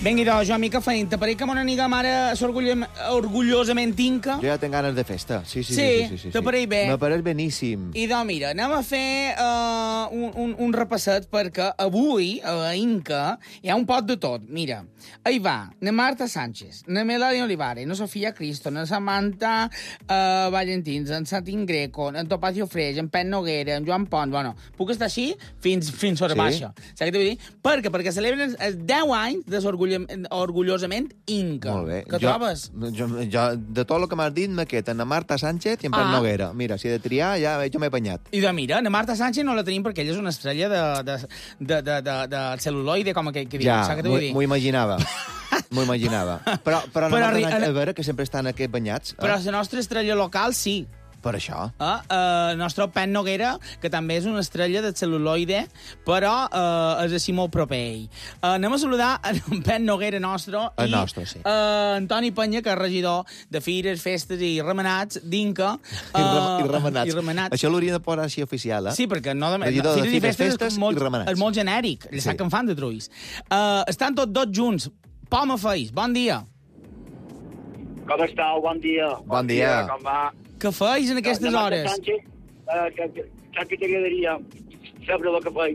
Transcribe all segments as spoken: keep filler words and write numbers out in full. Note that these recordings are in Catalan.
Vinga, doncs, jo, mica feint. Te pareix que m'ho anem ara orgullosament inca? Jo ja tinc ganes de festa. Sí, sí, Sí? sí. sí, sí, sí Te pareix bé? Me pareix beníssim. I doncs, mira, anem a fer uh, un, un, un repasset, perquè avui, a la Inca, hi ha un pot de tot. Mira, hi va, na Marta Sánchez, na Melania Olivares, na Sofia Cristo, na Samantha uh, Valentins, en Satin Greco, en Topacio Freix, en Pep Noguera, en Joan Pont. Bueno, puc estar així fins, fins hora Sí? baixa. Saps què t'ho vull dir? Perquè, perquè celebren els deu anys de orgullosament Inca. Molt bé. Què jo, trobes? Jo, jo, de tot el que m'has dit, me queda na Marta Sánchez i en Pep Ah. Noguera. Mira, si he de triar, ja jo m'he apanyat. I de mira, na Marta Sánchez no la tenim perquè ella és una estrella de, de, de, de, de, de cel·luloide, com aquell que diu. Ja, Saps què t'ho vull dir? m'ho imaginava. M'ho imaginava. Però, però, Però no arri- Sánchez, a veure, que sempre estan aquests banyats. Però Eh? la nostra estrella local, sí. Per això. Eh? Uh, el nostre Pep Noguera, que també és una estrella de cel·luloide, però uh, és així molt proper a ell. Uh, anem a saludar en Pep Noguera nostre El i nostre, sí. uh, Antoni Penya, que és regidor de fires, festes i remenats d'Inca. I, rem, I remenats. I remenats. Això l'hauria de posar així oficial, eh? Sí, perquè no... De, Regidor de fires i fires, festes, festes és molt, i remenats. és molt genèric. Ja Sí. sap que en fan de truis. Uh, estan tots dos junts. Poma Feis, bon dia. Com estàu? Bon dia. Bon dia. Com va? Què feis en aquestes La Marta hores? Sánchez, uh, que, que, saps que t'agradaria saber el que feim?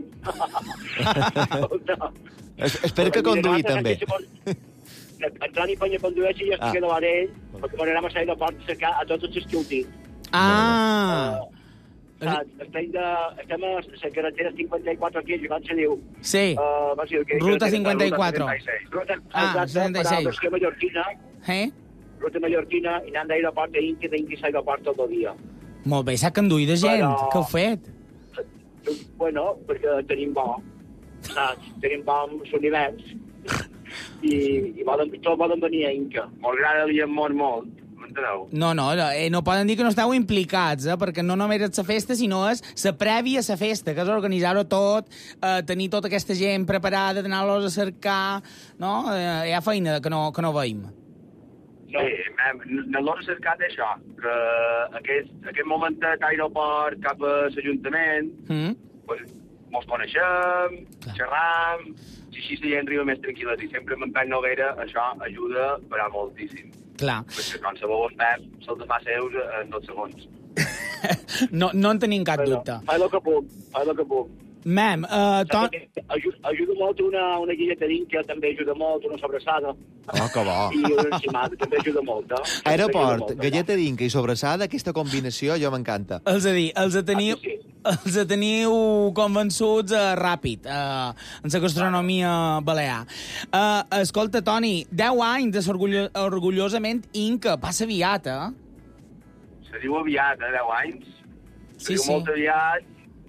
Escolta. Es, espero que conduï, també. Antoni Penya condueix i jo estic Ah. davant ell, perquè m'anem a sair de port a cercar a tots els esquiutins. Ah! Saps? Estem, de, estem a la carretera cinquanta-quatre aquí, com se diu. Sí. Uh, va ser, que, Ruta que- cinquanta-quatre. Ruta setanta i seis. Ruta, Ah, exacte, setanta i seis. per a la mallorquina, Eh? ruta mallorquina, i anant d'aeroport a Inca, d'Inca a l'aeroport tot el dia. Molt bé, s'ha conduït de gent. Però- Què heu fet? Bueno, perquè tenim bo, saps? Tenim bons univers i, i volen, tots volen venir a Inca. Malgrat el molt, molt, m'enteneu? No, no, no, eh, no poden dir que no esteu implicats, eh, perquè no només és la festa, sinó és la prèvia a la festa, que és organitzar-ho tot, eh, tenir tota aquesta gent preparada, d'anar-los a cercar, no? Eh, hi ha feina que no, que no veiem. No. Sí, no l'hora cercat això, que aquest, aquest momentet d'aeroport cap a l'Ajuntament, Mm? pues, mos coneixem, Clar. xerram, i així la gent riu més tranquil·la. I sempre amb en Pep Noguera això ajuda per a moltíssim. Clar. Perquè quan sabeu en Pep, se'l fa seus en dos segons. No, no en tenim cap dubte. Fa el que puc, fa el que puc. Mem, uh, ton... Ajuda, ajuda molt una, una guilleta d'Inca, també ajuda molt, una sobrassada. Oh, que bo. I una encimada, també ajuda molt, eh? Aeroport, galleta d'Inca i sobrassada, aquesta combinació jo m'encanta. Els a dir, els a teniu, Ah, sí, sí. els a teniu convençuts uh, ràpid uh, en la gastronomia balear. Uh, escolta, Toni, deu anys de ser orgullo orgullosament Inca. Passa aviat, eh? Se diu aviat, eh, deu anys. Se Sí, diu sí. molt aviat.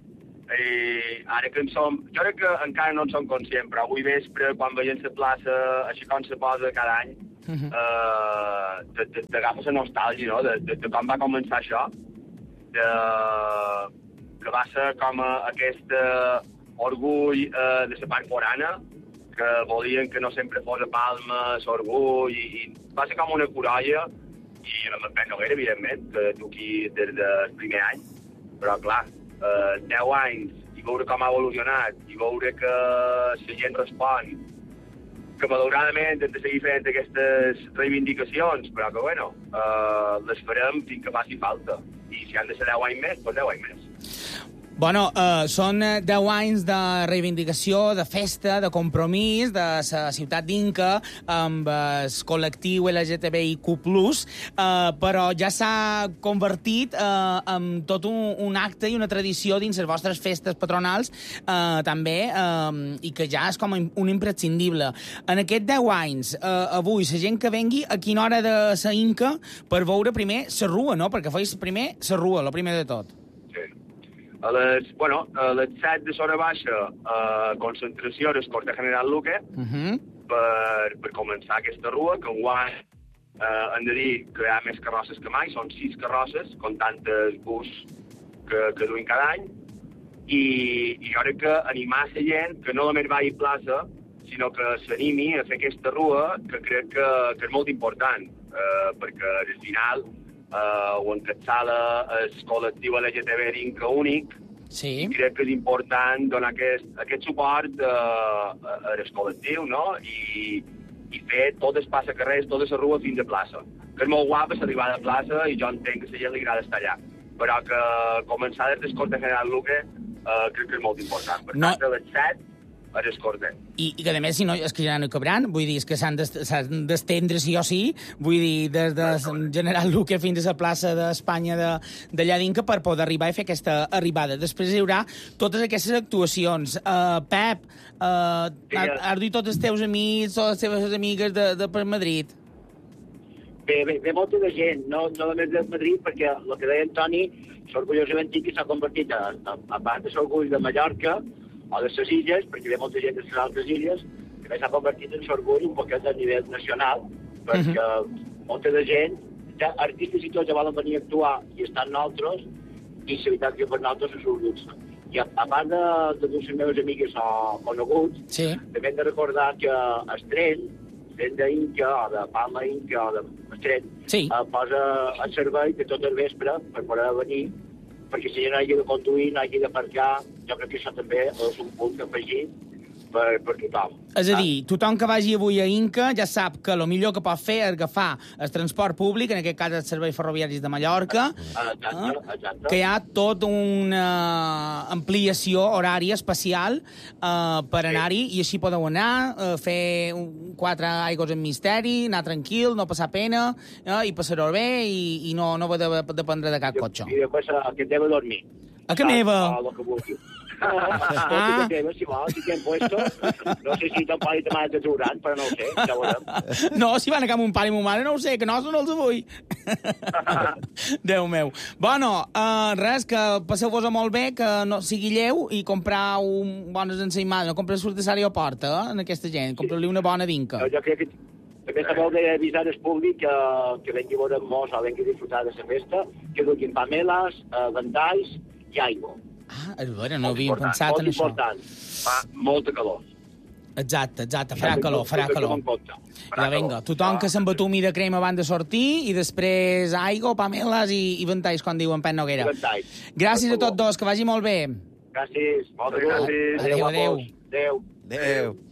I ara que en som... Jo crec que encara no en som conscients, però avui vespre, quan veiem la plaça, així com se posa cada any, uh Mhm. -huh. eh, t'agafa la nostàlgia, no?, de, de, de com va començar això, de, que va ser com a, aquest uh, orgull uh, de la part forana, que volien que no sempre fos a Palma, l'orgull, i, i va ser com una corolla, i amb en Pep Noguera, evidentment, que tu aquí des del primer any, però clar, eh, deu anys, i veure com ha evolucionat, i veure que la gent respon, que malauradament hem de seguir fent aquestes reivindicacions, però que, bueno, eh, les farem fins que faci falta. I si han de ser deu anys més, doncs deu anys més. Bueno, uh, són eh, deu anys de reivindicació, de festa, de compromís de la ciutat d'Inca amb el col·lectiu L G T B I Q plus, uh, però ja s'ha convertit uh, en tot un, un acte i una tradició dins les vostres festes patronals uh, també, um, i que ja és com un imprescindible. En aquests deu anys, uh, avui, la gent que vengui, a quina hora de la Inca per veure primer la rua, no? Perquè feis primer la rua, el primer de tot. Sí. A les, bueno, a les set de l'hora baixa, eh, concentració del Corte General Luque, Uh -huh. per, per començar aquesta rua, que enguany eh, hem de dir que hi ha més carrosses que mai, són sis carrosses, comptant el bus que, que duim cada any, i, i jo crec que animar la gent que no només vagi a plaça, sinó que s'animi a fer aquesta rua, que crec que, que és molt important, eh, perquè al final eh, ho encapçala el col·lectiu L G T B d'Inca únic, Sí. i crec que és important donar aquest, aquest suport eh, al col·lectiu, no? I, i fer tot el passacarrers, tota la rua fins a plaça. Que és molt guapa l'arribada a plaça i jo entenc que a la gent li agrada estar allà. Però que començar des del Corte General Luque eh, crec que és molt important. Per no. tant, de les set a les Corte. I, I que, a més, si no, és que ja no hi cabran, vull dir, és que s'han d'estendre sí o sí, vull dir, des de General Luque fins a la plaça d'Espanya d'allà dintre per poder arribar a fer aquesta arribada. Després hi haurà totes aquestes actuacions. Uh, Pep, uh, sí, has dit tots els teus amics o les teves amigues de, de per Madrid? Ve, ve, ve molta de gent, no, no només de Madrid, perquè el que deia Antoni, l'orgullosament que s'ha convertit, a, a, a part de l'orgull de Mallorca, o de les illes, perquè ve molta gent de les altres illes, que s'ha convertit en l'orgull un poquet a nivell nacional, perquè uh -huh. molta de gent, ja artistes i tots ja volen venir a actuar i estan nosaltres, i la veritat que per nosaltres és un luxe. I a, a part de, de les meves amigues o coneguts, sí. també hem de recordar que el tren, tren d'Inca o de Palma Inca o de tren, sí. eh, posa en servei de tot el vespre per poder venir, perquè si ja no hagi de conduir, no hagi d'aparcar, jo crec que això també és un punt afegit per, per tothom. És a dir, tothom que vagi avui a Inca ja sap que el millor que pot fer és agafar el transport públic, en aquest cas els serveis ferroviaris de Mallorca, exacte, exacte. que hi ha tota una ampliació horària especial uh, per anar-hi, i així podeu anar, uh, fer un, quatre aigües en misteri, anar tranquil, no passar pena, uh, i passar-ho bé, i, i no, no haver de dependre de cap cotxe. I després a que deu dormir. A que meva? A lo que vulgui. Ah. Teva, si vols, si t'hem puesto. No sé si ton pare i ta mare te trauran, però no ho sé, ja veurem. No, si van anar amb un pare i ma mare, no ho sé, que no, no els vull. Déu meu. Bueno, uh, res, que passeu-vos molt bé, que no sigui lleu, i comprar un bones ensaïmades, no compreu surt de l'aeroport, eh, en aquesta gent, compreu-li una bona vinca. No, jo crec que també sabeu d'avisar el públic que, que vengui a veure molts o vengui a disfrutar de la festa, que duguin pameles, eh, ventalls i aigua. Ah, és vera, no havíem pensat en això. Molt important. Fa molta calor. Exacte, exacte, farà calor, farà calor. Ja, vinga, tothom que s'embatumi de crema abans de sortir, i després aigua, pameles i, i ventalls, com diuen Pep Noguera. Gràcies a tots dos, que vagi molt bé. Gràcies. Moltes gràcies. Adéu, adéu. Adéu. Adéu.